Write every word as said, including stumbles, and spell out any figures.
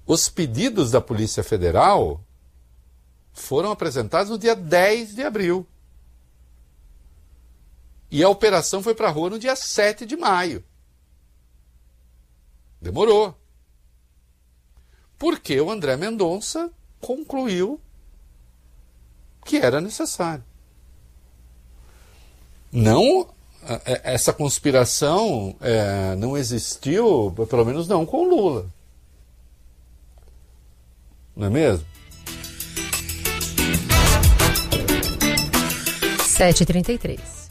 Os pedidos da Polícia Federal foram apresentados no dia dez de abril. E a operação foi para a rua no dia sete de maio. Demorou. Porque o André Mendonça concluiu que era necessário. Não, essa conspiração é, não existiu, pelo menos não com Lula. Não é mesmo? sete e trinta e três.